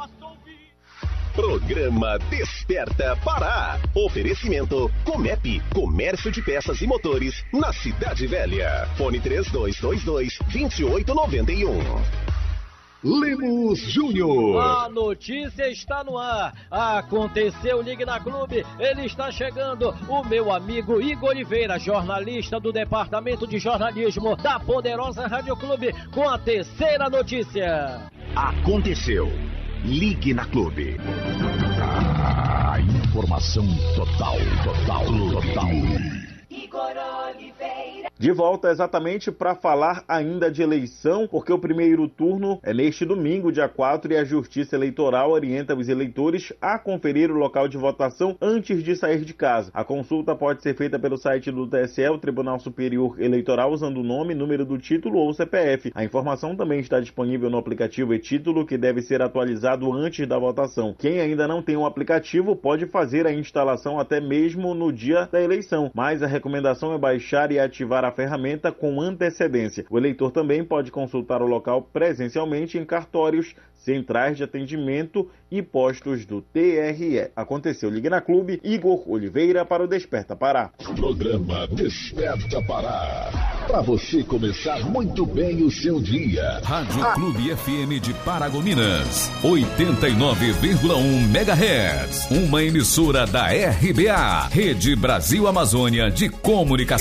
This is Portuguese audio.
Programa Desperta Pará. Oferecimento Comep, Comércio de Peças e Motores, na Cidade Velha. Fone 3222-2891. Lemos Júnior. A notícia está no ar. Aconteceu, ligue na Clube. Ele está chegando. O meu amigo Igor Oliveira, jornalista do Departamento de Jornalismo da Poderosa Rádio Clube, com a terceira notícia. Aconteceu. Ligue na Clube. Informação total. Igor Oliveira. De volta exatamente para falar ainda de eleição, porque o primeiro turno é neste domingo, dia 4, e a Justiça Eleitoral orienta os eleitores a conferir o local de votação antes de sair de casa. A consulta pode ser feita pelo site do TSE, o Tribunal Superior Eleitoral, usando o nome, número do título ou CPF. A informação também está disponível no aplicativo e-Título, que deve ser atualizado antes da votação. Quem ainda não tem um aplicativo pode fazer a instalação até mesmo no dia da eleição, mas a recomendação é baixar e ativar a ferramenta com antecedência. O eleitor também pode consultar o local presencialmente em cartórios, centrais de atendimento e postos do TRE. Aconteceu, ligue na Clube. Igor Oliveira para o Desperta Pará. Programa Desperta Pará. Para você começar muito bem o seu dia. Rádio Clube FM de Paragominas, 89,1 MHz. Uma emissora da RBA, Rede Brasil Amazônia de Comunicação.